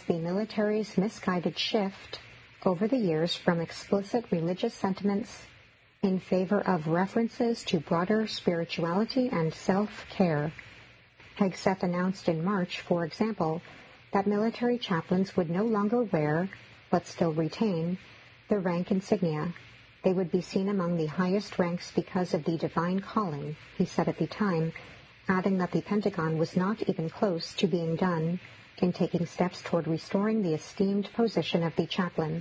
the military's misguided shift over the years from explicit religious sentiments in favor of references to broader spirituality and self-care. Hegseth announced in March, for example, that military chaplains would no longer wear, but still retain, the rank insignia. They would be seen among the highest ranks because of the divine calling, he said at the time, adding that the Pentagon was not even close to being done in taking steps toward restoring the esteemed position of the chaplain.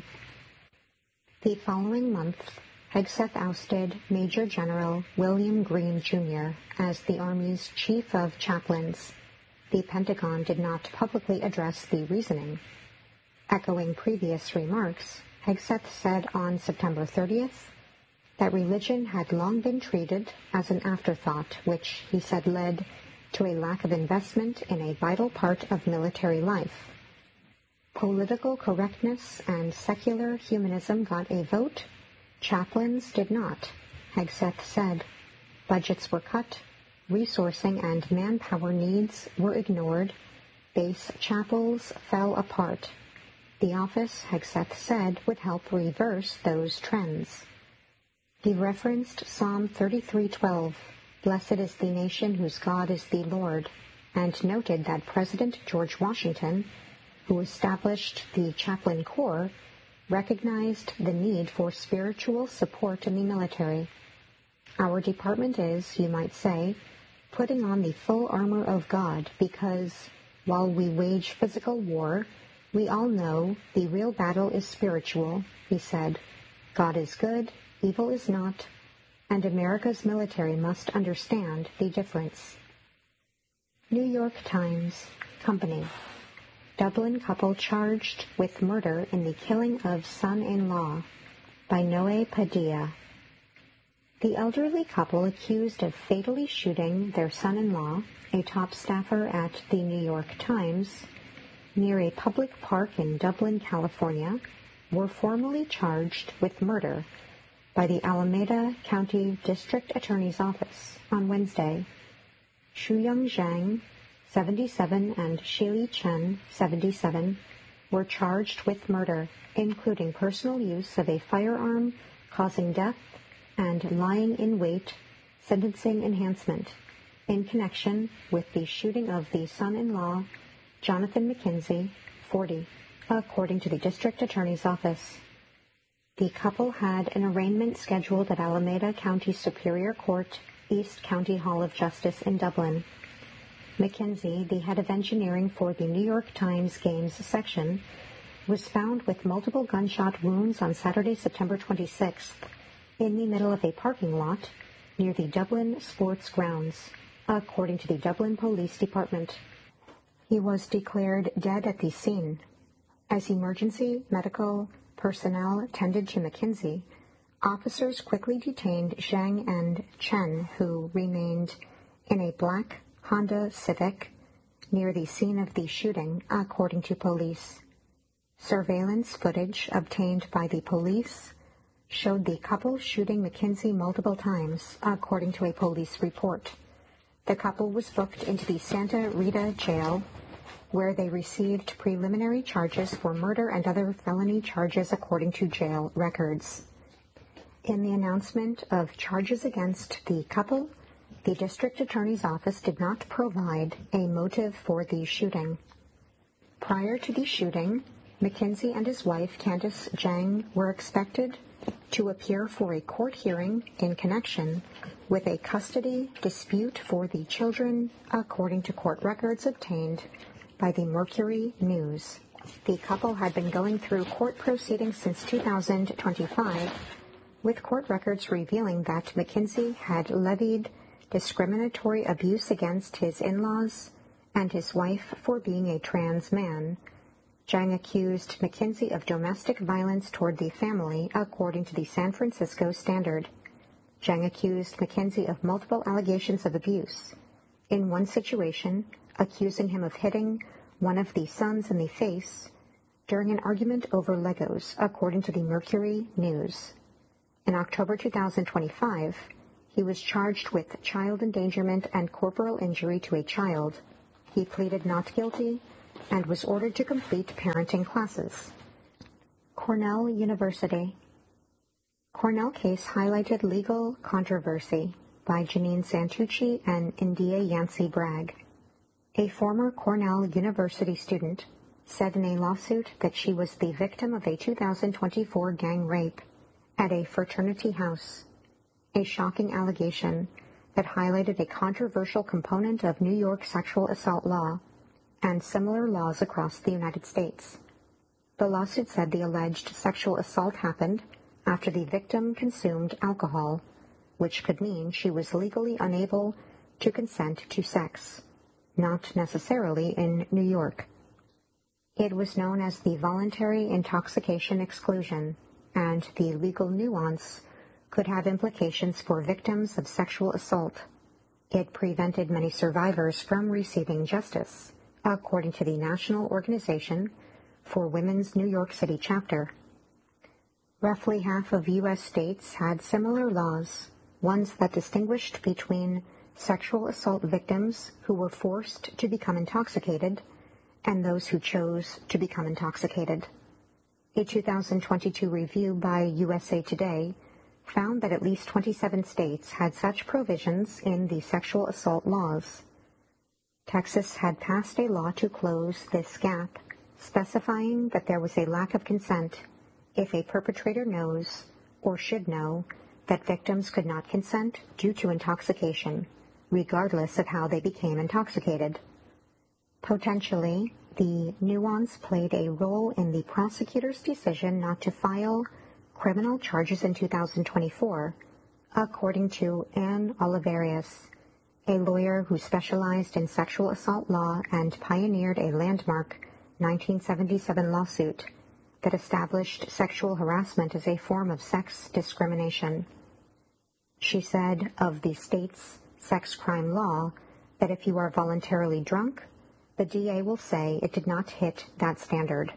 The following month, Hegseth ousted Major General William Green, Jr. as the Army's Chief of Chaplains. The Pentagon did not publicly address the reasoning. Echoing previous remarks, Hegseth said on September 30th that religion had long been treated as an afterthought, which, he said, led to a lack of investment in a vital part of military life. Political correctness and secular humanism got a vote. Chaplains did not, Hegseth said. Budgets were cut, resourcing and manpower needs were ignored, base chapels fell apart. The office, Hegseth said, would help reverse those trends. He referenced Psalm 33:12, "Blessed is the nation whose God is the Lord," and noted that President George Washington, who established the Chaplain Corps, recognized the need for spiritual support in the military. Our department is, you might say, putting on the full armor of God because, while we wage physical war, we all know the real battle is spiritual, he said. God is good, evil is not, and America's military must understand the difference. New York Times Company. Dublin couple charged with murder in the killing of son-in-law by Noe Padilla. The elderly couple accused of fatally shooting their son-in-law, a top staffer at the New York Times, near a public park in Dublin, California, were formally charged with murder by the Alameda County District Attorney's Office on Wednesday. Shuyang Zhang, 77, and Shili Chen, 77, were charged with murder, including personal use of a firearm causing death and lying in wait, sentencing enhancement, in connection with the shooting of the son-in-law, Jonathan McKenzie, 40, according to the District Attorney's Office. The couple had an arraignment scheduled at Alameda County Superior Court, East County Hall of Justice in Dublin. McKenzie, the head of engineering for the New York Times Games section, was found with multiple gunshot wounds on Saturday, September 26th, in the middle of a parking lot near the Dublin Sports Grounds, according to the Dublin Police Department. He was declared dead at the scene. As emergency medical personnel tended to McKenzie, officers quickly detained Zhang and Chen, who remained in a black Honda Civic near the scene of the shooting, according to police. Surveillance footage obtained by the police showed the couple shooting McKenzie multiple times, according to a police report. The couple was booked into the Santa Rita jail, where they received preliminary charges for murder and other felony charges, according to jail records. In the announcement of charges against the couple, the district attorney's office did not provide a motive for the shooting. Prior to the shooting, McKenzie and his wife, Candace Zhang, were expected to appear for a court hearing in connection with a custody dispute for the children, according to court records obtained by the Mercury News. The couple had been going through court proceedings since 2025, with court records revealing that McKenzie had levied discriminatory abuse against his in-laws and his wife for being a trans man. Zhang accused McKenzie of domestic violence toward the family, according to the San Francisco Standard. Zhang accused McKenzie of multiple allegations of abuse. In one situation, accusing him of hitting one of the sons in the face during an argument over Legos, according to the Mercury News. In October 2025, he was charged with child endangerment and corporal injury to a child. He pleaded not guilty and was ordered to complete parenting classes. Cornell University. Cornell case highlighted legal controversy by Janine Santucci and India Yancey Bragg. A former Cornell University student said in a lawsuit that she was the victim of a 2024 gang rape at a fraternity house, a shocking allegation that highlighted a controversial component of New York sexual assault law and similar laws across the United States. The lawsuit said the alleged sexual assault happened after the victim consumed alcohol, which could mean she was legally unable to consent to sex, not necessarily in New York. It was known as the voluntary intoxication exclusion, and the legal nuance could have implications for victims of sexual assault. It prevented many survivors from receiving justice, according to the National Organization for Women's New York City chapter. Roughly half of U.S. states had similar laws, ones that distinguished between sexual assault victims who were forced to become intoxicated and those who chose to become intoxicated. A 2022 review by USA Today found that at least 27 states had such provisions in the sexual assault laws. Texas had passed a law to close this gap, specifying that there was a lack of consent if a perpetrator knows or should know that victims could not consent due to intoxication, regardless of how they became intoxicated. Potentially, the nuance played a role in the prosecutor's decision not to file criminal charges in 2024, according to Anne Oliverius, a lawyer who specialized in sexual assault law and pioneered a landmark 1977 lawsuit that established sexual harassment as a form of sex discrimination. She said of the state's sex crime law that if you are voluntarily drunk, the DA will say it did not hit that standard.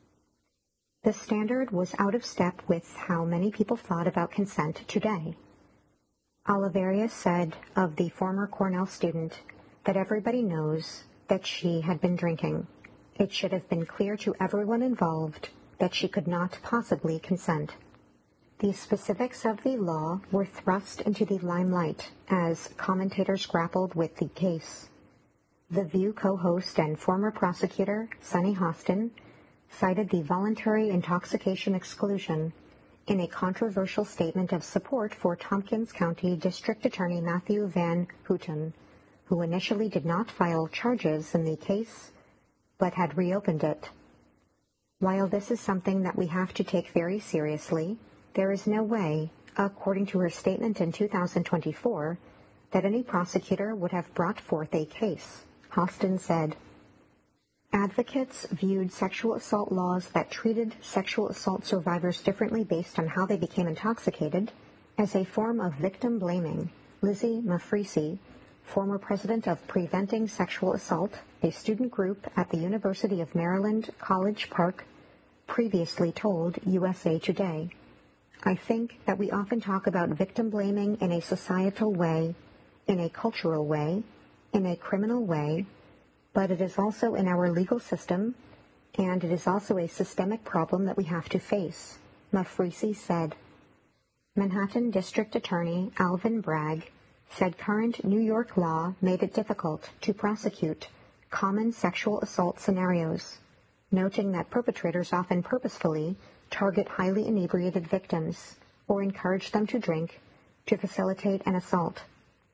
The standard was out of step with how many people thought about consent today. Oliverius said of the former Cornell student that everybody knows that she had been drinking. It should have been clear to everyone involved that she could not possibly consent. The specifics of the law were thrust into the limelight as commentators grappled with the case. The View co-host and former prosecutor, Sunny Hostin, cited the voluntary intoxication exclusion in a controversial statement of support for Tompkins County District Attorney Matthew Van Houten, who initially did not file charges in the case, but had reopened it. While this is something that we have to take very seriously, there is no way, according to her statement in 2024, that any prosecutor would have brought forth a case. Hostin said, "Advocates viewed sexual assault laws that treated sexual assault survivors differently based on how they became intoxicated as a form of victim blaming." Lizzie Mafrisi, former president of Preventing Sexual Assault, a student group at the University of Maryland, College Park, previously told USA Today, "I think that we often talk about victim blaming in a societal way, in a cultural way, in a criminal way, but it is also in our legal system, and it is also a systemic problem that we have to face," Mafrisi said. Manhattan District Attorney Alvin Bragg said current New York law made it difficult to prosecute common sexual assault scenarios, noting that perpetrators often purposefully target highly inebriated victims or encourage them to drink to facilitate an assault.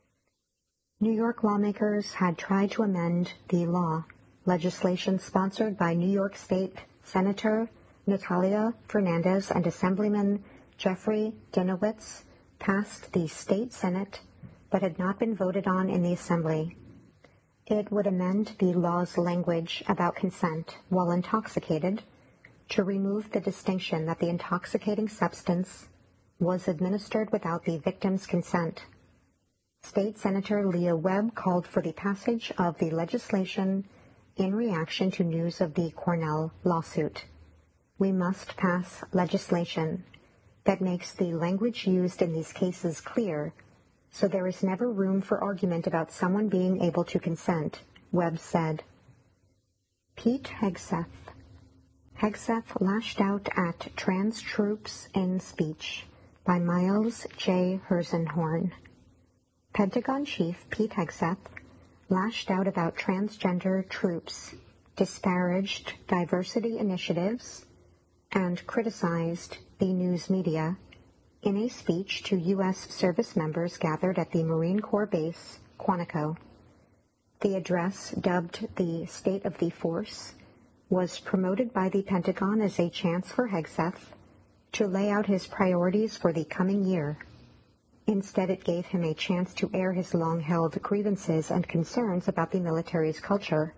New York lawmakers had tried to amend the law. Legislation sponsored by New York State Senator Natalia Fernandez and Assemblyman Jeffrey Dinowitz passed the state Senate but had not been voted on in the Assembly. It would amend the law's language about consent while intoxicated to remove the distinction that the intoxicating substance was administered without the victim's consent. State Senator Leah Webb called for the passage of the legislation in reaction to news of the Cornell lawsuit. "We must pass legislation that makes the language used in these cases clear, so there is never room for argument about someone being able to consent," Webb said. Pete Hegseth. Hegseth lashed out at trans troops in speech by Miles J. Herzenhorn. Pentagon Chief Pete Hegseth lashed out about transgender troops, disparaged diversity initiatives, and criticized the news media in a speech to U.S. service members gathered at the Marine Corps base, Quantico. The address, dubbed the State of the Force, was promoted by the Pentagon as a chance for Hegseth to lay out his priorities for the coming year. Instead, it gave him a chance to air his long-held grievances and concerns about the military's culture.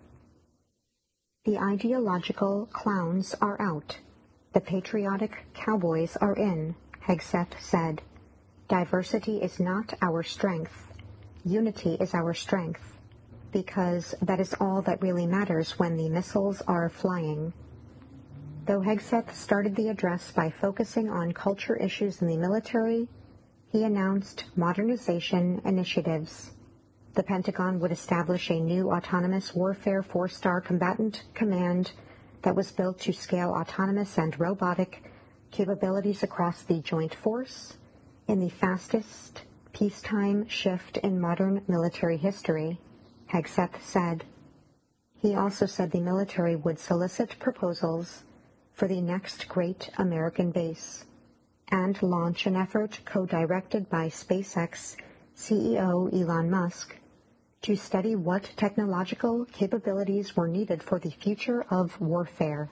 The ideological clowns are out. The patriotic cowboys are in, Hegseth said. Diversity is not our strength. Unity is our strength, because that is all that really matters when the missiles are flying. Though Hegseth started the address by focusing on culture issues in the military, he announced modernization initiatives. The Pentagon would establish a new autonomous warfare 4-star combatant command that was built to scale autonomous and robotic capabilities across the joint force in the fastest peacetime shift in modern military history, Hegseth said. He also said the military would solicit proposals for the next great American base and launch an effort co-directed by SpaceX CEO Elon Musk to study what technological capabilities were needed for the future of warfare.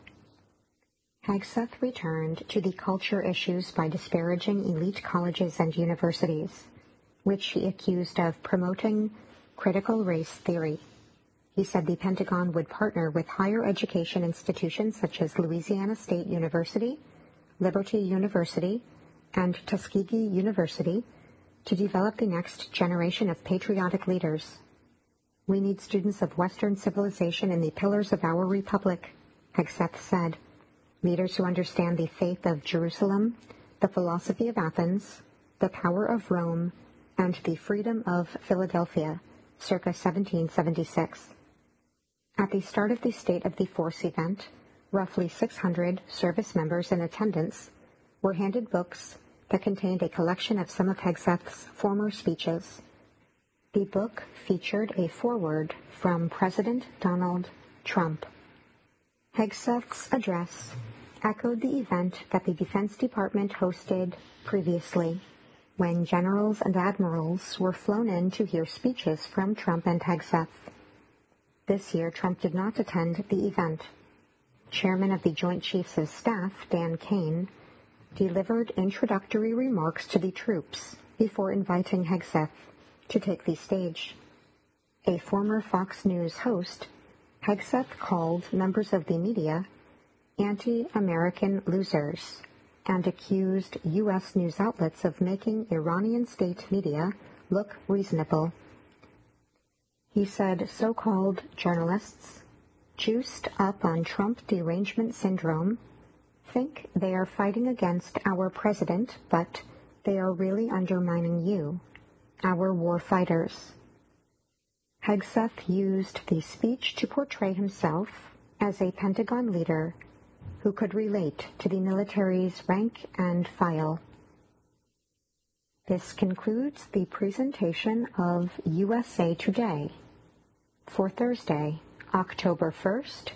Hegseth returned to the culture issues by disparaging elite colleges and universities, which he accused of promoting critical race theory. He said the Pentagon would partner with higher education institutions such as Louisiana State University, Liberty University, and Tuskegee University to develop the next generation of patriotic leaders. We need students of Western civilization in the pillars of our republic, Hegseth said. Leaders who understand the faith of Jerusalem, the philosophy of Athens, the power of Rome, and the freedom of Philadelphia, circa 1776. At the start of the State of the Force event, roughly 600 service members in attendance were handed books that contained a collection of some of Hegseth's former speeches. The book featured a foreword from President Donald Trump. Hegseth's address echoed the event that the Defense Department hosted previously, when generals and admirals were flown in to hear speeches from Trump and Hegseth. This year, Trump did not attend the event. Chairman of the Joint Chiefs of Staff, Dan Kane, delivered introductory remarks to the troops before inviting Hegseth to take the stage. A former Fox News host, Hegseth called members of the media anti-American losers and accused U.S. news outlets of making Iranian state media look reasonable. He said so-called journalists, juiced up on Trump derangement syndrome, think they are fighting against our president, but they are really undermining you, our war fighters. Hegseth used the speech to portray himself as a Pentagon leader who could relate to the military's rank and file. This concludes the presentation of USA Today for Thursday, October 1st,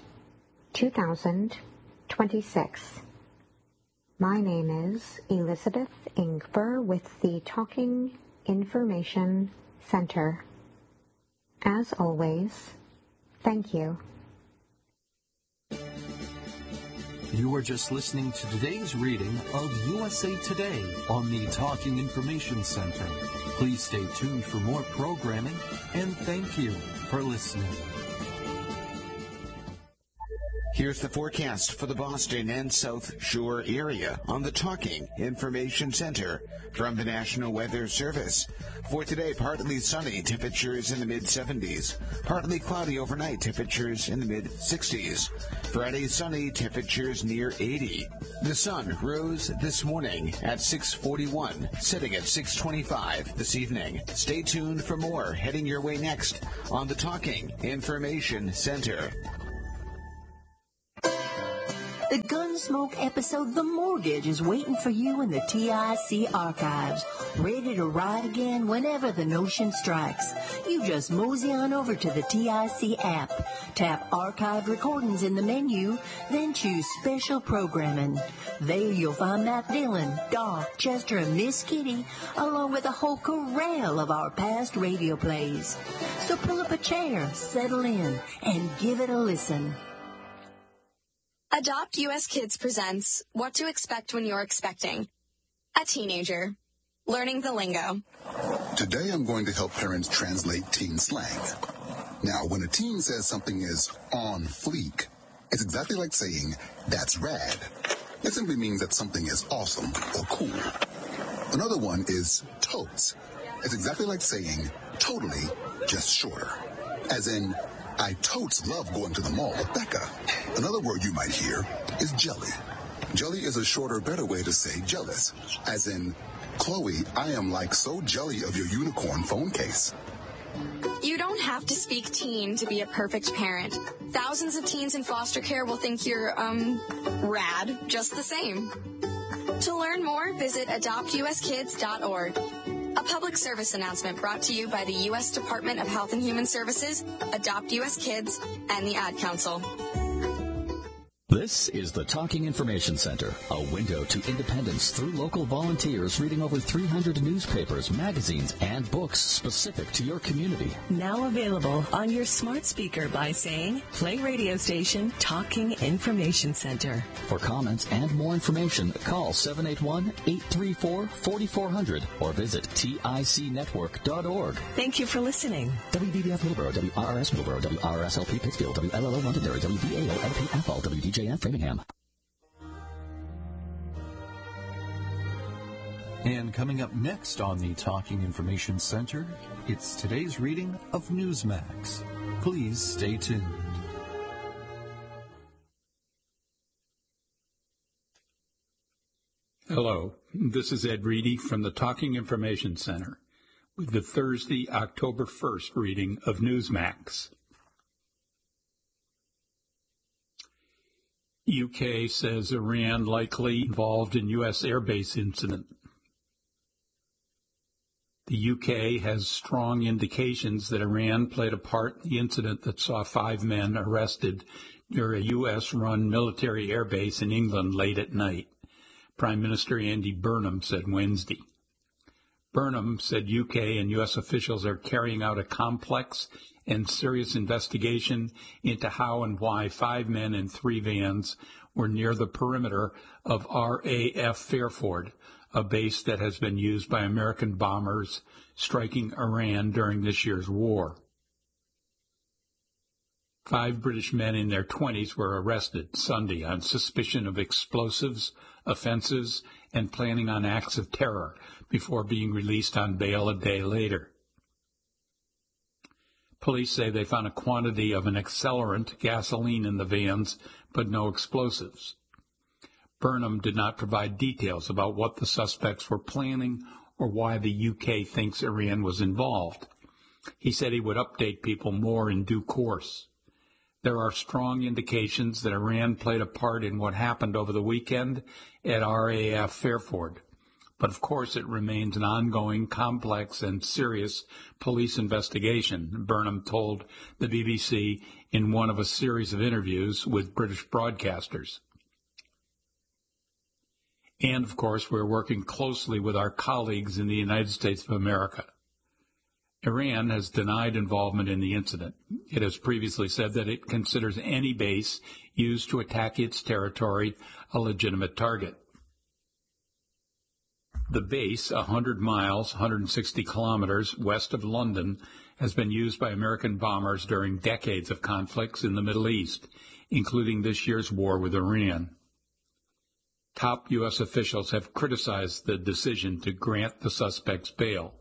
2026. My name is Elizabeth Ingber with the Talking Information Center. As always, thank you. You were just listening to today's reading of USA Today on the Talking Information Center. Please stay tuned for more programming, and thank you for listening. Here's the forecast for the Boston and South Shore area on the Talking Information Center from the National Weather Service. For today, partly sunny, temperatures in the mid-70s. Partly cloudy overnight, temperatures in the mid-60s. Friday, sunny, temperatures near 80. The sun rose this morning at 6:41, setting at 6:25 this evening. Stay tuned for more heading your way next on the Talking Information Center. The Gunsmoke episode The Mortgage is waiting for you in the TIC archives, ready to ride again whenever the notion strikes. You just mosey on over to the TIC app, tap Archived Recordings in the menu, then choose Special Programming. There you'll find Matt Dillon, Doc, Chester, and Miss Kitty, along with a whole corral of our past radio plays. So pull up a chair, settle in, and give it a listen. Adopt US Kids presents What to Expect When You're Expecting. A teenager. Learning the lingo. Today I'm going to help parents translate teen slang. Now, when a teen says something is on fleek, it's exactly like saying, that's rad. It simply means that something is awesome or cool. Another one is totes. It's exactly like saying, totally, just shorter. As in, I totes love going to the mall with Becca. Another word you might hear is jelly. Jelly is a shorter, better way to say jealous. As in, Chloe, I am like so jelly of your unicorn phone case. You don't have to speak teen to be a perfect parent. Thousands of teens in foster care will think you're, rad just the same. To learn more, visit adoptuskids.org. A public service announcement brought to you by the U.S. Department of Health and Human Services, Adopt U.S. Kids, and the Ad Council. This is the Talking Information Center, a window to independence through local volunteers reading over 300 newspapers, magazines, and books specific to your community. Now available on your smart speaker by saying, play radio station Talking Information Center. For comments and more information, call 781-834-4400 or visit ticnetwork.org. Thank you for listening. WDBF Middleborough, WRRS Middleborough, WRSLP Pittsfield, WLLO Londonderry, WBAO LP Athol, WDJF Framingham. And coming up next on the Talking Information Center, it's today's reading of Newsmax. Please stay tuned. Hello, this is Ed Reedy from the Talking Information Center with the Thursday, October 1st reading of Newsmax. UK says Iran likely involved in U.S. airbase incident. The UK has strong indications that Iran played a part in the incident that saw 5 men arrested near a U.S.-run military airbase in England late at night, Prime Minister Andy Burnham said Wednesday. Burnham said UK and U.S. officials are carrying out a complex and serious investigation into how and why 5 men in 3 vans were near the perimeter of RAF Fairford, a base that has been used by American bombers striking Iran during this year's war. 5 British men in their 20s were arrested Sunday on suspicion of explosives, offenses, and planning on acts of terror before being released on bail a day later. Police say they found a quantity of an accelerant, gasoline, in the vans, but no explosives. Burnham did not provide details about what the suspects were planning or why the UK thinks Iran was involved. He said he would update people more in due course. There are strong indications that Iran played a part in what happened over the weekend at RAF Fairford. But of course it remains an ongoing, complex, and serious police investigation, Burnham told the BBC in one of a series of interviews with British broadcasters. And of course we're working closely with our colleagues in the United States of America. Iran has denied involvement in the incident. It has previously said that it considers any base used to attack its territory a legitimate target. The base, 100 miles, 160 kilometers west of London, has been used by American bombers during decades of conflicts in the Middle East, including this year's war with Iran. Top U.S. officials have criticized the decision to grant the suspects bail.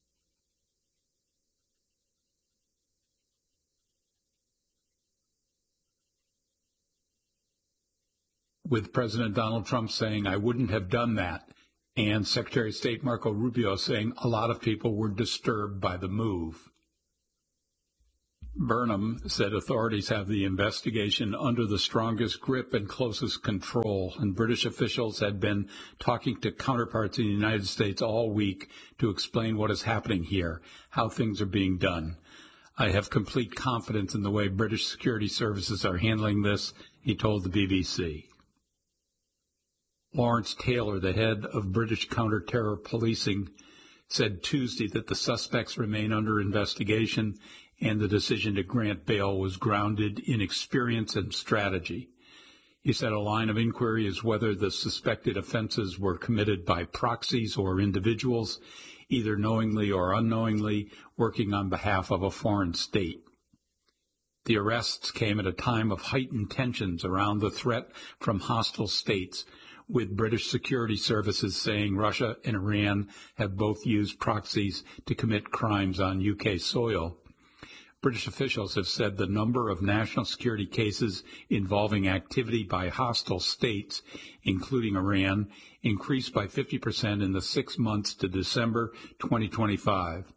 With President Donald Trump saying, "I wouldn't have done that," and Secretary of State Marco Rubio saying a lot of people were disturbed by the move. Burnham said authorities have the investigation under the strongest grip and closest control, and British officials had been talking to counterparts in the United States all week to explain what is happening here, how things are being done. I have complete confidence in the way British security services are handling this, he told the BBC. Lawrence Taylor, the head of British counter-terror policing, said Tuesday that the suspects remain under investigation and the decision to grant bail was grounded in experience and strategy. He said a line of inquiry is whether the suspected offenses were committed by proxies or individuals, either knowingly or unknowingly, working on behalf of a foreign state. The arrests came at a time of heightened tensions around the threat from hostile states, with British security services saying Russia and Iran have both used proxies to commit crimes on UK soil. British officials have said the number of national security cases involving activity by hostile states, including Iran, increased by 50% in the 6 months to December 2025.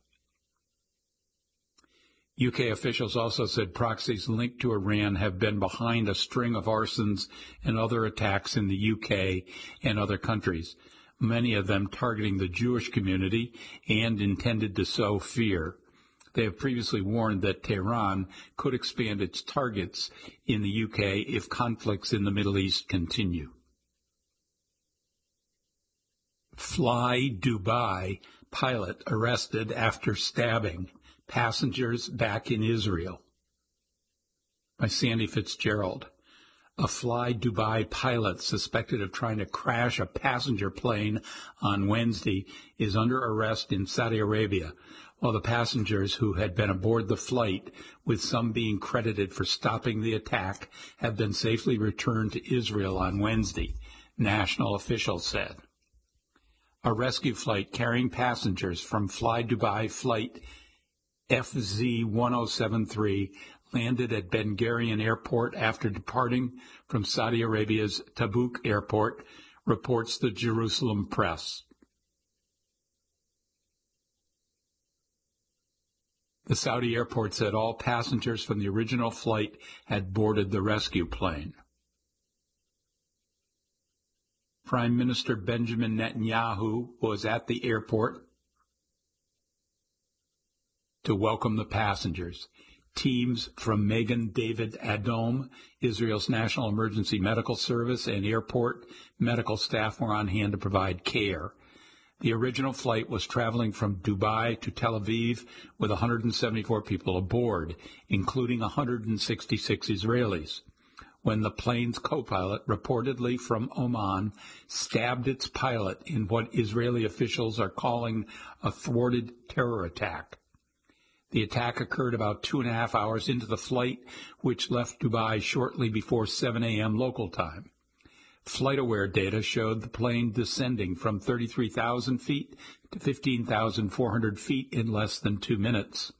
UK officials also said proxies linked to Iran have been behind a string of arsons and other attacks in the UK and other countries, many of them targeting the Jewish community and intended to sow fear. They have previously warned that Tehran could expand its targets in the UK if conflicts in the Middle East continue. Fly Dubai pilot arrested after stabbing. Passengers back in Israel. By Sandy Fitzgerald. A Fly Dubai pilot suspected of trying to crash a passenger plane on Wednesday is under arrest in Saudi Arabia, while the passengers who had been aboard the flight, with some being credited for stopping the attack, have been safely returned to Israel on Wednesday, national officials said. A rescue flight carrying passengers from Fly Dubai flight FZ-1073 landed at Ben Gurion Airport after departing from Saudi Arabia's Tabuk Airport, reports the Jerusalem Press. The Saudi airport said all passengers from the original flight had boarded the rescue plane. Prime Minister Benjamin Netanyahu was at the airport to welcome the passengers. Teams from Magen David Adom, Israel's National Emergency Medical Service, and airport medical staff were on hand to provide care. The original flight was traveling from Dubai to Tel Aviv with 174 people aboard, including 166 Israelis, when the plane's co-pilot, reportedly from Oman, stabbed its pilot in what Israeli officials are calling a thwarted terror attack. The attack occurred about 2.5 hours into the flight, which left Dubai shortly before 7 a.m. local time. FlightAware data showed the plane descending from 33,000 feet to 15,400 feet in less than 2 minutes.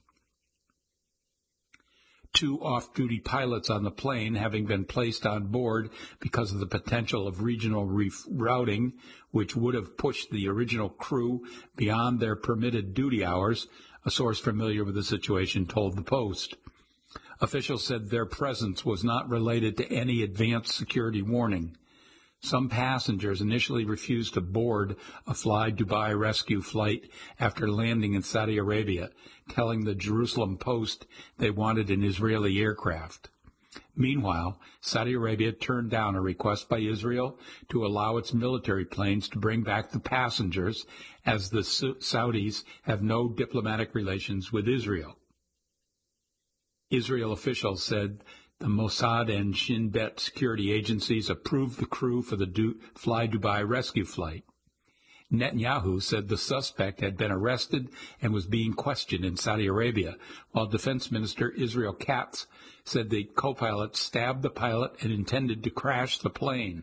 2 off-duty pilots on the plane having been placed on board because of the potential of regional rerouting, which would have pushed the original crew beyond their permitted duty hours, a source familiar with the situation told the Post. Officials said their presence was not related to any advanced security warning. Some passengers initially refused to board a Fly Dubai rescue flight after landing in Saudi Arabia, telling the Jerusalem Post they wanted an Israeli aircraft. Meanwhile, Saudi Arabia turned down a request by Israel to allow its military planes to bring back the passengers, as the Saudis have no diplomatic relations with Israel. Israel officials said the Mossad and Shin Bet security agencies approved the crew for the Fly Dubai rescue flight. Netanyahu said the suspect had been arrested and was being questioned in Saudi Arabia, while Defense Minister Israel Katz said the co-pilot stabbed the pilot and intended to crash the plane.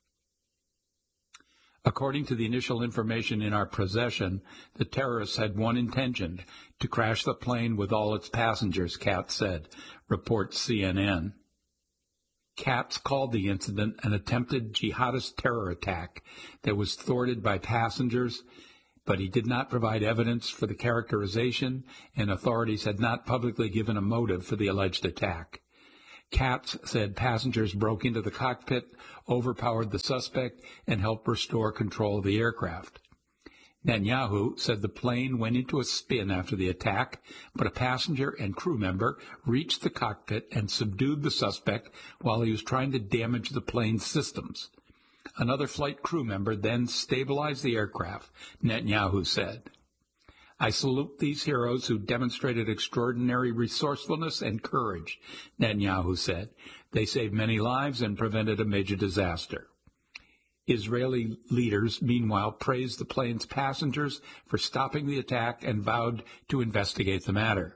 According to the initial information in our possession, the terrorists had one intention, to crash the plane with all its passengers, Katz said, reports CNN. Katz called the incident an attempted jihadist terror attack that was thwarted by passengers but he did not provide evidence for the characterization, and authorities had not publicly given a motive for the alleged attack. Katz said passengers broke into the cockpit, overpowered the suspect, and helped restore control of the aircraft. Netanyahu said the plane went into a spin after the attack, but a passenger and crew member reached the cockpit and subdued the suspect while he was trying to damage the plane's systems. Another flight crew member then stabilized the aircraft, Netanyahu said. I salute these heroes who demonstrated extraordinary resourcefulness and courage, Netanyahu said. They saved many lives and prevented a major disaster. Israeli leaders, meanwhile, praised the plane's passengers for stopping the attack and vowed to investigate the matter.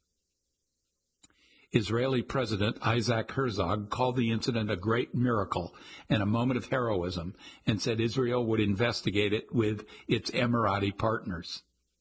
Israeli President Isaac Herzog called the incident a great miracle and a moment of heroism and said Israel would investigate it with its Emirati partners.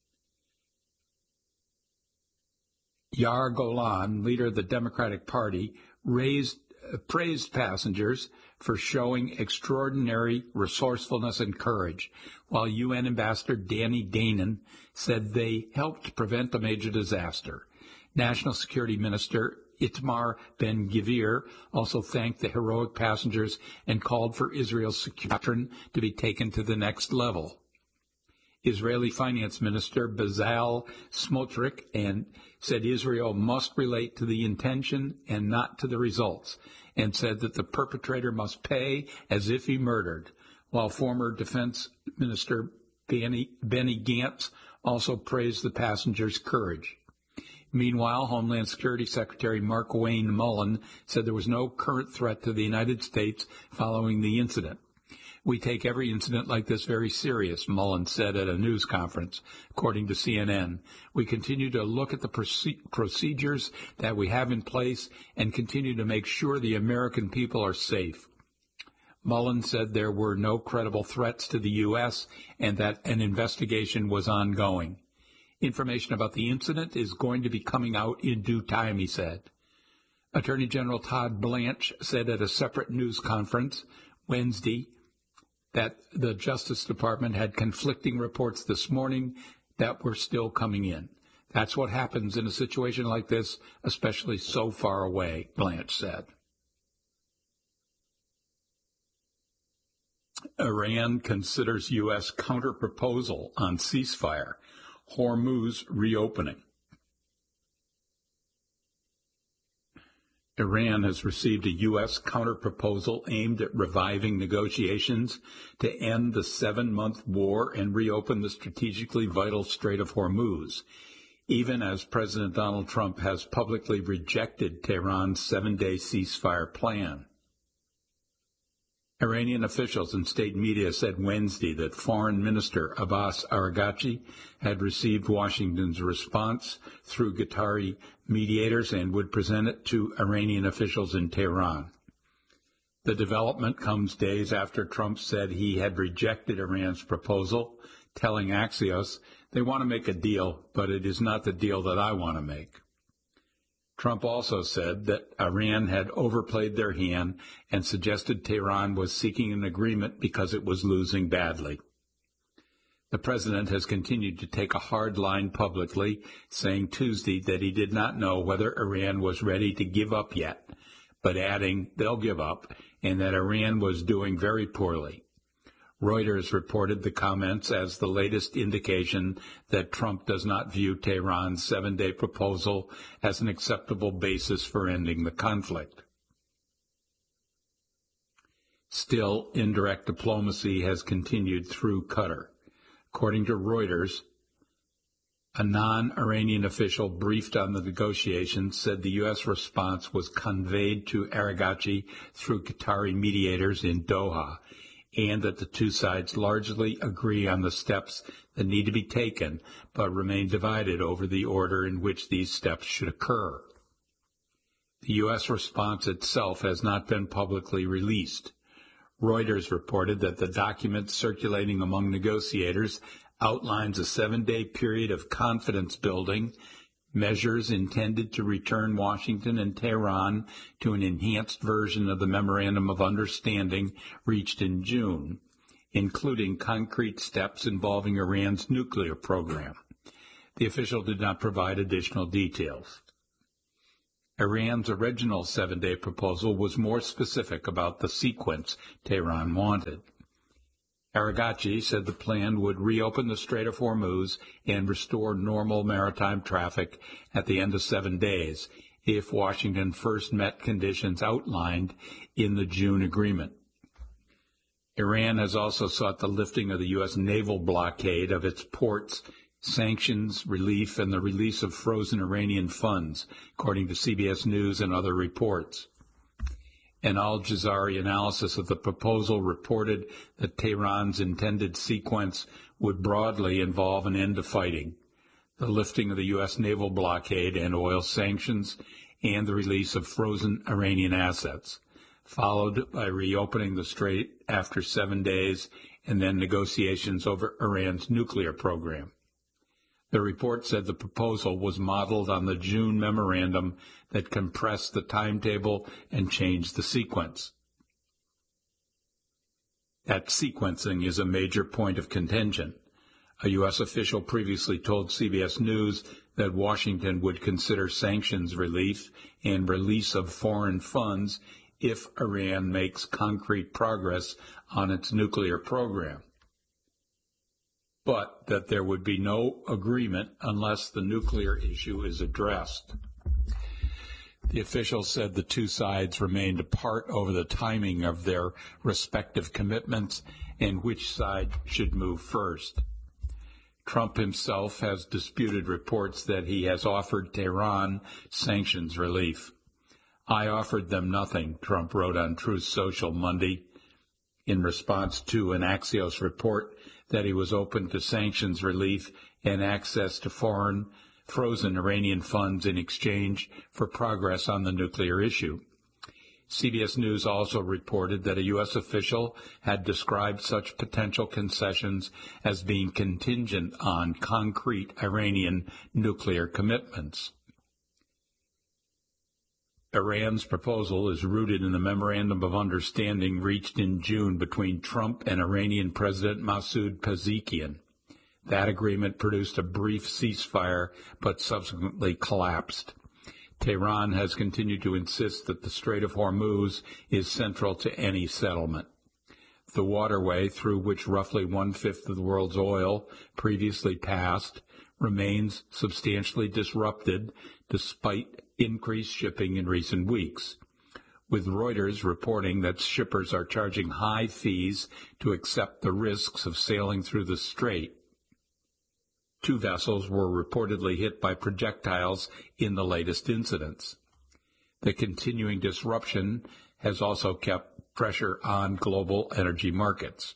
Yair Golan, leader of the Democratic Party, praised passengers for showing extraordinary resourcefulness and courage, while UN Ambassador Danny Danon said they helped prevent a major disaster. National Security Minister Itamar Ben-Gvir also thanked the heroic passengers and called for Israel's security doctrine to be taken to the next level. Israeli Finance Minister Bezalel Smotrich said Israel must relate to the intention and not to the results, and said that the perpetrator must pay as if he murdered, while former Defense Minister Benny Gantz also praised the passengers' courage. Meanwhile, Homeland Security Secretary Mark Wayne Mullen said there was no current threat to the United States following the incident. We take every incident like this very serious, Mullen said at a news conference, according to CNN. We continue to look at the procedures that we have in place and continue to make sure the American people are safe. Mullen said there were no credible threats to the U.S. and that an investigation was ongoing. Information about the incident is going to be coming out in due time, he said. Attorney General Todd Blanche said at a separate news conference Wednesday that the Justice Department had conflicting reports this morning that were still coming in. That's what happens in a situation like this, especially so far away, Blanche said. Iran considers U.S. counterproposal on ceasefire, Hormuz reopening. Iran has received a U.S. counterproposal aimed at reviving negotiations to end the 7-month war and reopen the strategically vital Strait of Hormuz, even as President Donald Trump has publicly rejected Tehran's 7-day ceasefire plan. Iranian officials and state media said Wednesday that Foreign Minister Abbas Araghchi had received Washington's response through Qatari mediators and would present it to Iranian officials in Tehran. The development comes days after Trump said he had rejected Iran's proposal, telling Axios, "They want to make a deal, but it is not the deal that I want to make." Trump also said that Iran had overplayed their hand and suggested Tehran was seeking an agreement because it was losing badly. The president has continued to take a hard line publicly, saying Tuesday that he did not know whether Iran was ready to give up yet, but adding they'll give up and that Iran was doing very poorly. Reuters reported the comments as the latest indication that Trump does not view Tehran's 7-day proposal as an acceptable basis for ending the conflict. Still, indirect diplomacy has continued through Qatar. According to Reuters, a non-Iranian official briefed on the negotiations said the U.S. response was conveyed to Araghchi through Qatari mediators in Doha, and that the two sides largely agree on the steps that need to be taken, but remain divided over the order in which these steps should occur. The U.S. response itself has not been publicly released. Reuters reported that the document circulating among negotiators outlines a 7-day period of confidence building, measures intended to return Washington and Tehran to an enhanced version of the Memorandum of Understanding reached in June, including concrete steps involving Iran's nuclear program. The official did not provide additional details. Iran's original 7-day proposal was more specific about the sequence Tehran wanted. Araghchi said the plan would reopen the Strait of Hormuz and restore normal maritime traffic at the end of 7 days if Washington first met conditions outlined in the June agreement. Iran has also sought the lifting of the U.S. naval blockade of its ports, sanctions, relief, and the release of frozen Iranian funds, according to CBS News and other reports. An Al Jazeera analysis of the proposal reported that Tehran's intended sequence would broadly involve an end to fighting, the lifting of the U.S. naval blockade and oil sanctions, and the release of frozen Iranian assets, followed by reopening the strait after 7 days and then negotiations over Iran's nuclear program. The report said the proposal was modeled on the June memorandum that compressed the timetable and changed the sequence. That sequencing is a major point of contention. A U.S. official previously told CBS News that Washington would consider sanctions relief and release of foreign funds if Iran makes concrete progress on its nuclear program, but that there would be no agreement unless the nuclear issue is addressed. The official said the two sides remained apart over the timing of their respective commitments and which side should move first. Trump himself has disputed reports that he has offered Tehran sanctions relief. "I offered them nothing," Trump wrote on Truth Social Monday, in response to an Axios report that he was open to sanctions relief and access to foreign frozen Iranian funds in exchange for progress on the nuclear issue. CBS News also reported that a U.S. official had described such potential concessions as being contingent on concrete Iranian nuclear commitments. Iran's proposal is rooted in the Memorandum of Understanding reached in June between Trump and Iranian President Masoud Pezeshkian. That agreement produced a brief ceasefire, but subsequently collapsed. Tehran has continued to insist that the Strait of Hormuz is central to any settlement. The waterway through which roughly 1/5 of the world's oil previously passed remains substantially disrupted despite increased shipping in recent weeks, with Reuters reporting that shippers are charging high fees to accept the risks of sailing through the strait. 2 vessels were reportedly hit by projectiles in the latest incidents. The continuing disruption has also kept pressure on global energy markets.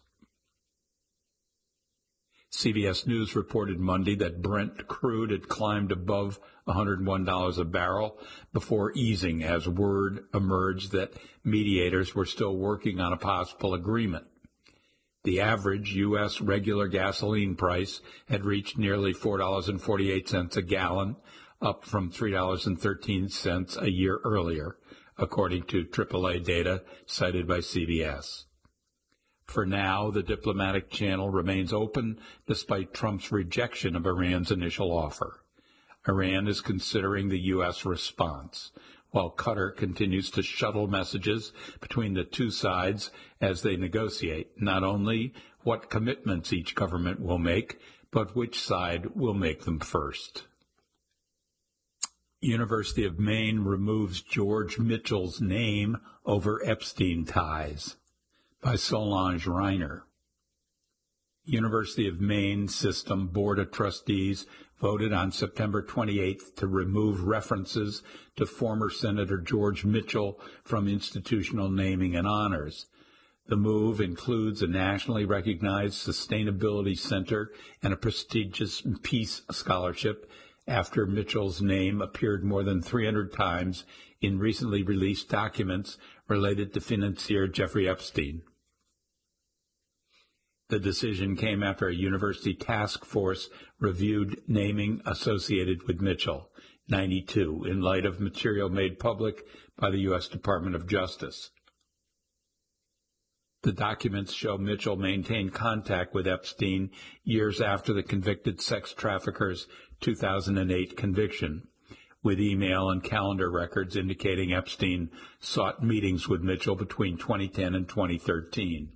CBS News reported Monday that Brent crude had climbed above $101 a barrel before easing as word emerged that mediators were still working on a possible agreement. The average U.S. regular gasoline price had reached nearly $4.48 a gallon, up from $3.13 a year earlier, according to AAA data cited by CBS. For now, the diplomatic channel remains open despite Trump's rejection of Iran's initial offer. Iran is considering the U.S. response, while Qatar continues to shuttle messages between the two sides as they negotiate not only what commitments each government will make, but which side will make them first. University of Maine removes George Mitchell's name over Epstein ties, by Solange Reiner. University of Maine System Board of Trustees voted on September 28th to remove references to former Senator George Mitchell from institutional naming and honors. The move includes a nationally recognized sustainability center and a prestigious Peace Scholarship after Mitchell's name appeared more than 300 times in recently released documents related to financier Jeffrey Epstein. The decision came after a university task force reviewed naming associated with Mitchell, 92, in light of material made public by the U.S. Department of Justice. The documents show Mitchell maintained contact with Epstein years after the convicted sex trafficker's 2008 conviction, with email and calendar records indicating Epstein sought meetings with Mitchell between 2010 and 2013.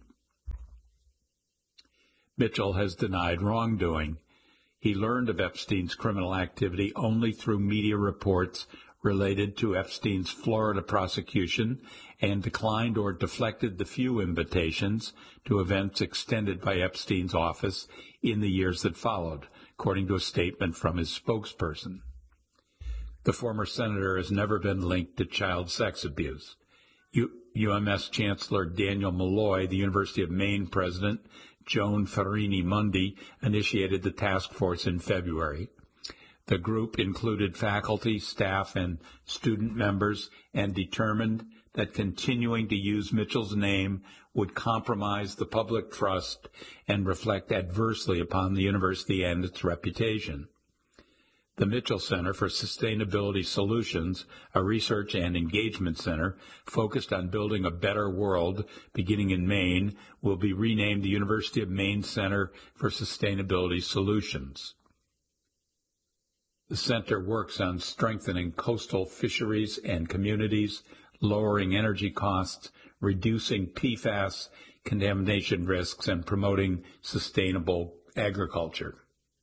Mitchell has denied wrongdoing. He learned of Epstein's criminal activity only through media reports related to Epstein's Florida prosecution and declined or deflected the few invitations to events extended by Epstein's office in the years that followed, according to a statement from his spokesperson. The former senator has never been linked to child sex abuse. UMS Chancellor Daniel Malloy, the University of Maine president, Joan Farini-Mundy, initiated the task force in February. The group included faculty, staff, and student members and determined that continuing to use Mitchell's name would compromise the public trust and reflect adversely upon the university and its reputation. The Mitchell Center for Sustainability Solutions, a research and engagement center focused on building a better world beginning in Maine, will be renamed the University of Maine Center for Sustainability Solutions. The center works on strengthening coastal fisheries and communities, lowering energy costs, reducing PFAS contamination risks, and promoting sustainable agriculture.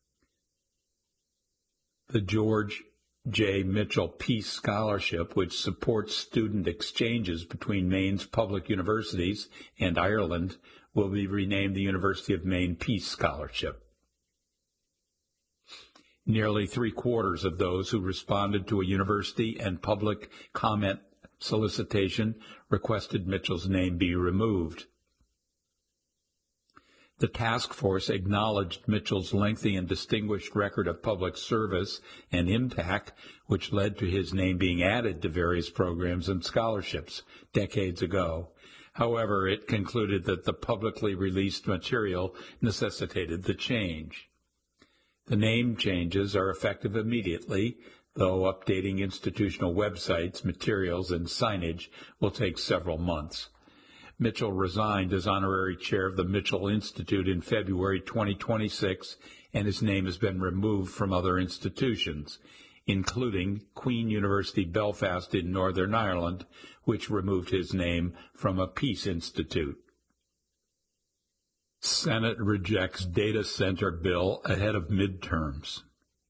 The George J. Mitchell Peace Scholarship, which supports student exchanges between Maine's public universities and Ireland, will be renamed the University of Maine Peace Scholarship. Nearly three-quarters of those who responded to a university and public comment solicitation requested Mitchell's name be removed. The task force acknowledged Mitchell's lengthy and distinguished record of public service and impact, which led to his name being added to various programs and scholarships decades ago. However, it concluded that the publicly released material necessitated the change. The name changes are effective immediately, though updating institutional websites, materials, and signage will take several months. Mitchell resigned as honorary chair of the Mitchell Institute in February 2026, and his name has been removed from other institutions, including Queen University Belfast in Northern Ireland, which removed his name from a peace institute. Senate rejects data center bill ahead of midterms.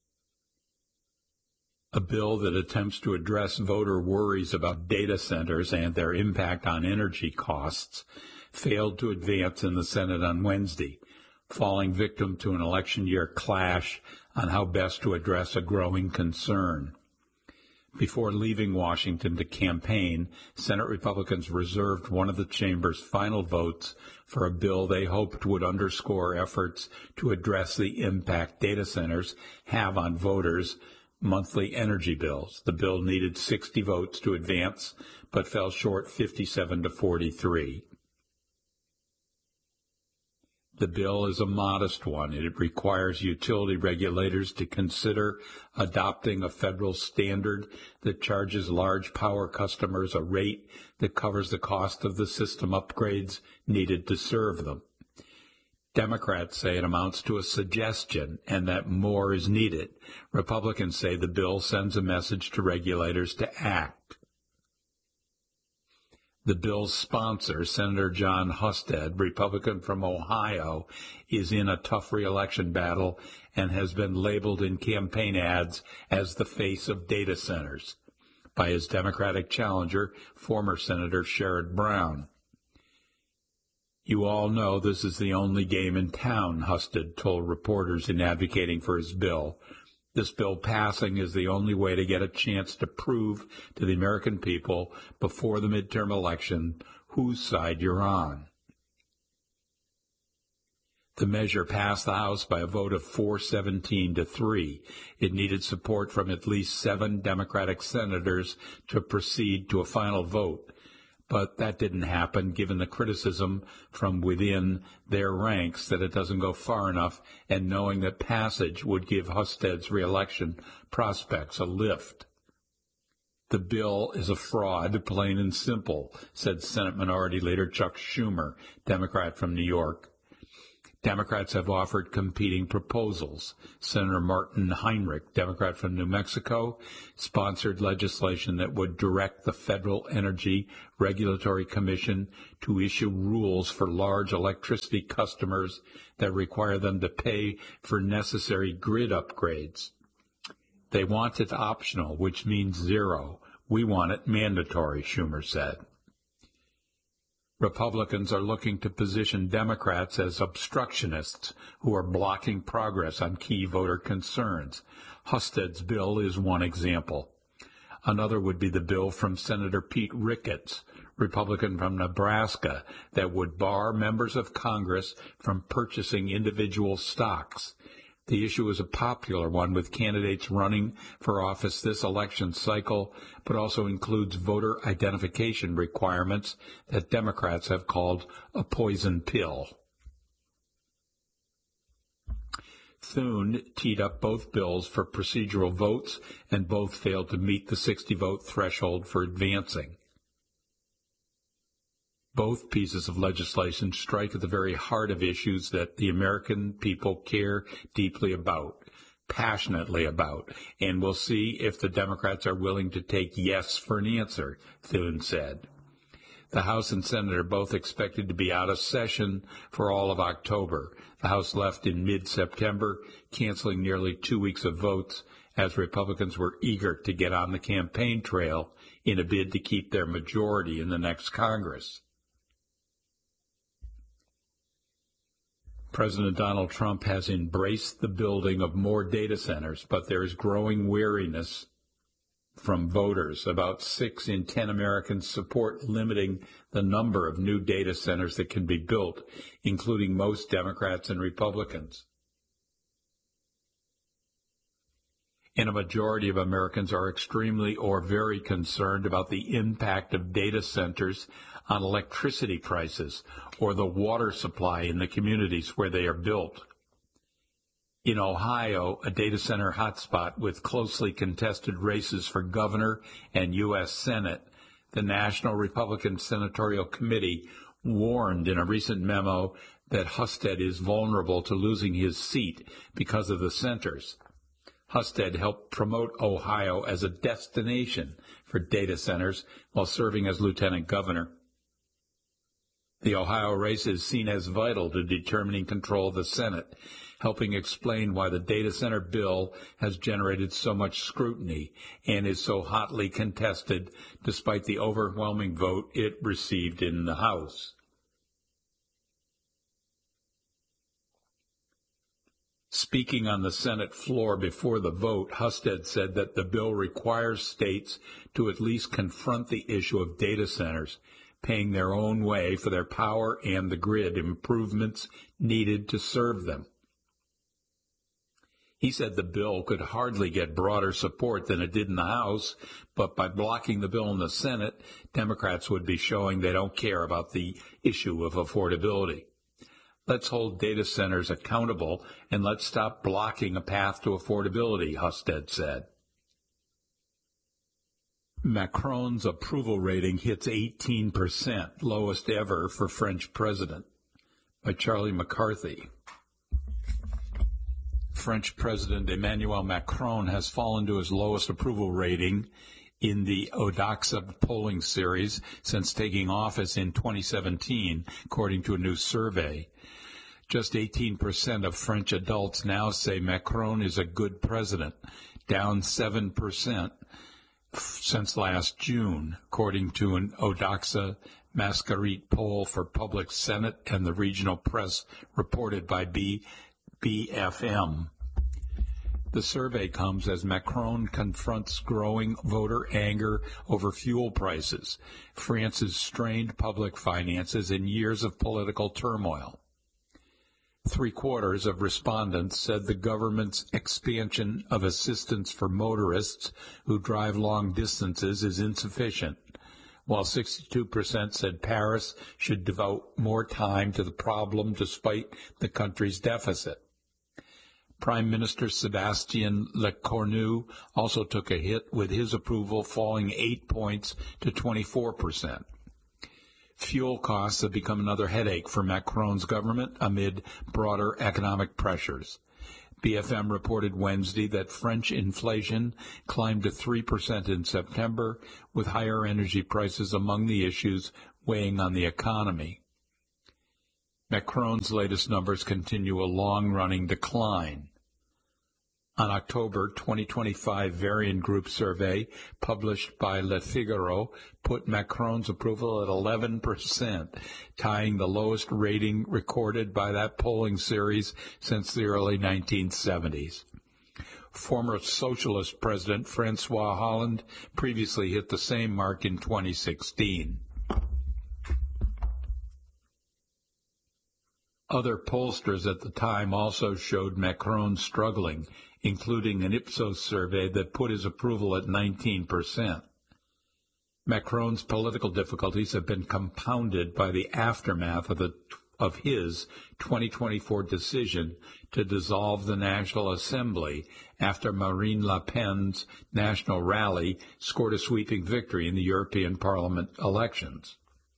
A bill that attempts to address voter worries about data centers and their impact on energy costs failed to advance in the Senate on Wednesday, falling victim to an election year clash on how best to address a growing concern. Before leaving Washington to campaign, Senate Republicans reserved one of the chamber's final votes for a bill they hoped would underscore efforts to address the impact data centers have on voters' monthly energy bills. The bill needed 60 votes to advance, but fell short 57 to 43. The bill is a modest one. It requires utility regulators to consider adopting a federal standard that charges large power customers a rate that covers the cost of the system upgrades needed to serve them. Democrats say it amounts to a suggestion and that more is needed. Republicans say the bill sends a message to regulators to act. The bill's sponsor, Senator John Husted, Republican from Ohio, is in a tough re-election battle and has been labeled in campaign ads as the face of data centers by his Democratic challenger, former Senator Sherrod Brown. You all know this is the only game in town, Husted told reporters in advocating for his bill. This bill passing is the only way to get a chance to prove to the American people before the midterm election whose side you're on. The measure passed the House by a vote of 417 to 3. It needed support from at least 7 Democratic senators to proceed to a final vote. But that didn't happen, given the criticism from within their ranks that it doesn't go far enough, and knowing that passage would give Husted's re-election prospects a lift. The bill is a fraud, plain and simple, said Senate Minority Leader Chuck Schumer, Democrat from New York. Democrats have offered competing proposals. Senator Martin Heinrich, Democrat from New Mexico, sponsored legislation that would direct the Federal Energy Regulatory Commission to issue rules for large electricity customers that require them to pay for necessary grid upgrades. They want it optional, which means zero. We want it mandatory, Schumer said. Republicans are looking to position Democrats as obstructionists who are blocking progress on key voter concerns. Husted's bill is one example. Another would be the bill from Senator Pete Ricketts, Republican from Nebraska, that would bar members of Congress from purchasing individual stocks. The issue is a popular one with candidates running for office this election cycle, but also includes voter identification requirements that Democrats have called a poison pill. Thune teed up both bills for procedural votes, and both failed to meet the 60-vote threshold for advancing. Both pieces of legislation strike at the very heart of issues that the American people care deeply about, passionately about, and we'll see if the Democrats are willing to take yes for an answer, Thune said. The House and Senate are both expected to be out of session for all of October. The House left in mid-September, canceling nearly 2 weeks of votes as Republicans were eager to get on the campaign trail in a bid to keep their majority in the next Congress. President Donald Trump has embraced the building of more data centers, but there is growing weariness from voters. About 6 in 10 Americans support limiting the number of new data centers that can be built, including most Democrats and Republicans. And a majority of Americans are extremely or very concerned about the impact of data centers on electricity prices or the water supply in the communities where they are built. In Ohio, a data center hotspot with closely contested races for governor and U.S. Senate, the National Republican Senatorial Committee warned in a recent memo that Husted is vulnerable to losing his seat because of the centers. Husted helped promote Ohio as a destination for data centers while serving as lieutenant governor. The Ohio race is seen as vital to determining control of the Senate, helping explain why the data center bill has generated so much scrutiny and is so hotly contested despite the overwhelming vote it received in the House. Speaking on the Senate floor before the vote, Husted said that the bill requires states to at least confront the issue of data centers, paying their own way for their power and the grid improvements needed to serve them. He said the bill could hardly get broader support than it did in the House, but by blocking the bill in the Senate, Democrats would be showing they don't care about the issue of affordability. Let's hold data centers accountable, and let's stop blocking a path to affordability, Husted said. Macron's approval rating hits 18%, lowest ever for French president, by Charlie McCarthy. French President Emmanuel Macron has fallen to his lowest approval rating in the Odoxa polling series since taking office in 2017, according to a new survey. Just 18% of French adults now say Macron is a good president, down 7% since last June, according to an Odoxa Mascarite poll for Public Senate and the regional press reported by BFM. The survey comes as Macron confronts growing voter anger over fuel prices, France's strained public finances, and years of political turmoil. 3/4 of respondents said the government's expansion of assistance for motorists who drive long distances is insufficient, while 62% said Paris should devote more time to the problem despite the country's deficit. Prime Minister Sébastien Lecornu also took a hit, with his approval falling 8 points to 24%. Fuel costs have become another headache for Macron's government amid broader economic pressures. BFM reported Wednesday that French inflation climbed to 3% in September, with higher energy prices among the issues weighing on the economy. Macron's latest numbers continue a long-running decline. An October 2025 Varian Group survey published by Le Figaro put Macron's approval at 11%, tying the lowest rating recorded by that polling series since the early 1970s. Former Socialist President François Hollande previously hit the same mark in 2016. Other pollsters at the time also showed Macron struggling, including an Ipsos survey that put his approval at 19%. Macron's political difficulties have been compounded by the aftermath of his 2024 decision to dissolve the National Assembly after Marine Le Pen's national rally scored a sweeping victory in the European Parliament elections.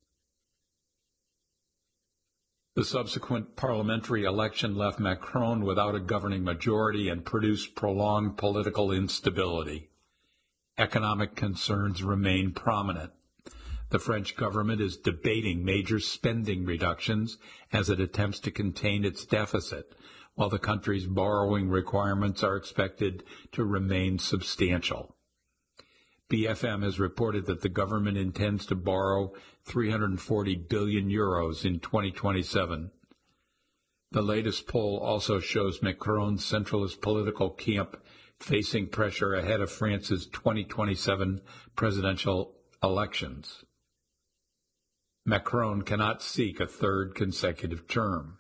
The subsequent parliamentary election left Macron without a governing majority and produced prolonged political instability. Economic concerns remain prominent. The French government is debating major spending reductions as it attempts to contain its deficit, while the country's borrowing requirements are expected to remain substantial. BFM has reported that the government intends to borrow 340 billion euros in 2027. The latest poll also shows Macron's centralist political camp facing pressure ahead of France's 2027 presidential elections. Macron cannot seek a third consecutive term.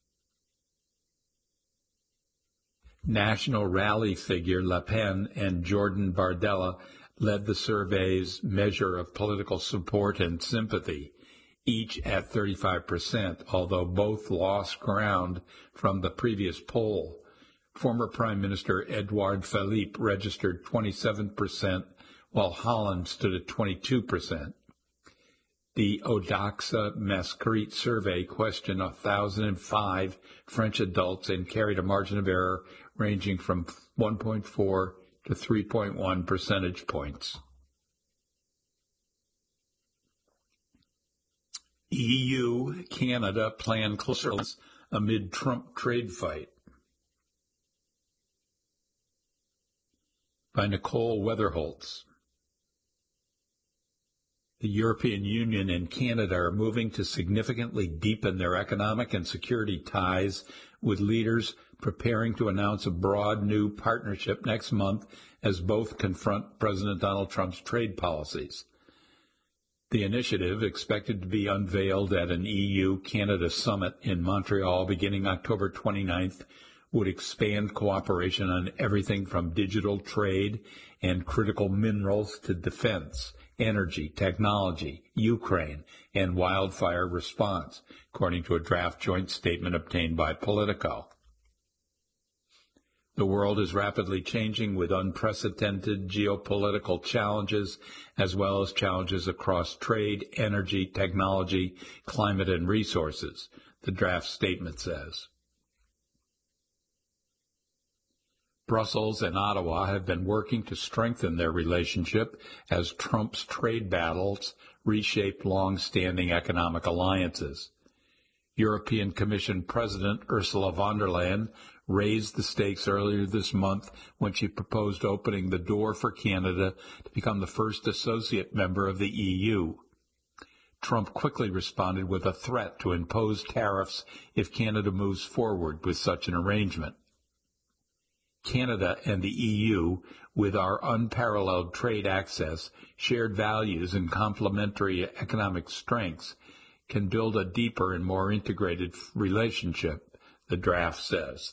National rally figure Le Pen and Jordan Bardella led the survey's measure of political support and sympathy, each at 35%, although both lost ground from the previous poll. Former Prime Minister Edouard Philippe registered 27%, while Hollande stood at 22%. The Odoxa Mascrete survey questioned 1,005 French adults and carried a margin of error ranging from 1.4 to 3.1 percentage points. EU, Canada plan closer amid Trump trade fight. By Nicole Weatherholtz. The European Union and Canada are moving to significantly deepen their economic and security ties, with leaders preparing to announce a broad new partnership next month as both confront President Donald Trump's trade policies. The initiative, expected to be unveiled at an EU-Canada summit in Montreal beginning October 29th, would expand cooperation on everything from digital trade and critical minerals to defense, energy, technology, Ukraine, and wildfire response, according to a draft joint statement obtained by Politico. The world is rapidly changing, with unprecedented geopolitical challenges, as well as challenges across trade, energy, technology, climate, and resources, the draft statement says. Brussels and Ottawa have been working to strengthen their relationship as Trump's trade battles reshape long-standing economic alliances. European Commission President Ursula von der Leyen raised the stakes earlier this month when she proposed opening the door for Canada to become the first associate member of the EU. Trump quickly responded with a threat to impose tariffs if Canada moves forward with such an arrangement. Canada and the EU, with our unparalleled trade access, shared values, and complementary economic strengths, can build a deeper and more integrated relationship, the draft says.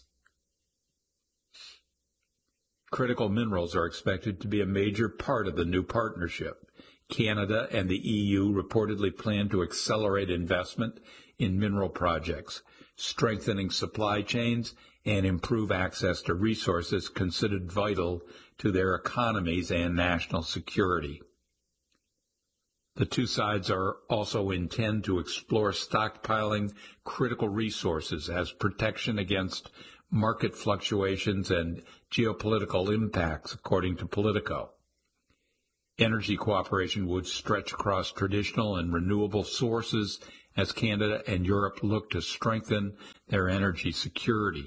Critical minerals are expected to be a major part of the new partnership. Canada and the EU reportedly plan to accelerate investment in mineral projects, strengthening supply chains and improve access to resources considered vital to their economies and national security. The two sides are also intend to explore stockpiling critical resources as protection against market fluctuations and geopolitical impacts, according to Politico. Energy cooperation would stretch across traditional and renewable sources as Canada and Europe look to strengthen their energy security.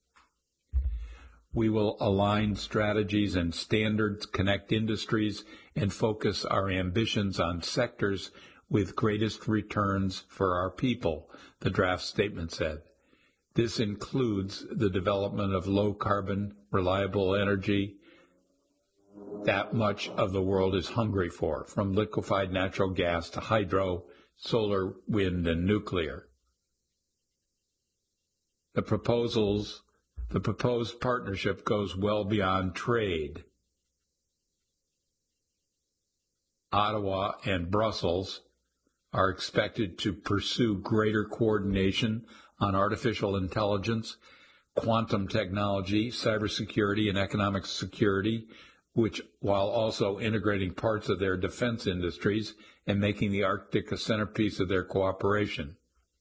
We will align strategies and standards, connect industries, and focus our ambitions on sectors with greatest returns for our people, the draft statement said. This includes the development of low-carbon, reliable energy that much of the world is hungry for, from liquefied natural gas to hydro, solar, wind, and nuclear. The proposed partnership goes well beyond trade. Ottawa and Brussels are expected to pursue greater coordination on artificial intelligence, quantum technology, cybersecurity, and economic security, which, while also integrating parts of their defense industries and making the Arctic a centerpiece of their cooperation.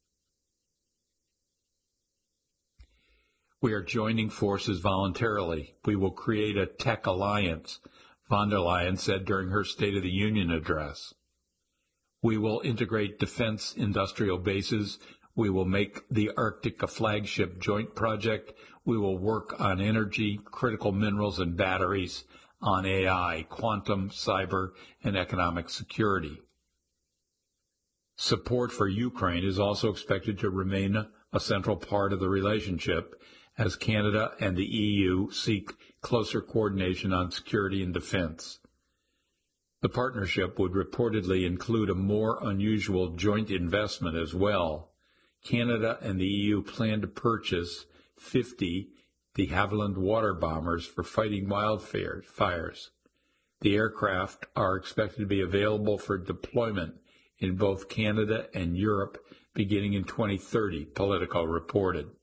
We are joining forces voluntarily. We will create a tech alliance, von der Leyen said during her State of the Union address. We will integrate defense industrial bases. We will make the Arctic a flagship joint project. We will work on energy, critical minerals and batteries, on AI, quantum, cyber, and economic security. Support for Ukraine is also expected to remain a central part of the relationship as Canada and the EU seek closer coordination on security and defense. The partnership would reportedly include a more unusual joint investment as well. Canada and the EU plan to purchase 50 de Havilland water bombers for fighting wildfires. The aircraft are expected to be available for deployment in both Canada and Europe beginning in 2030, Politico reported.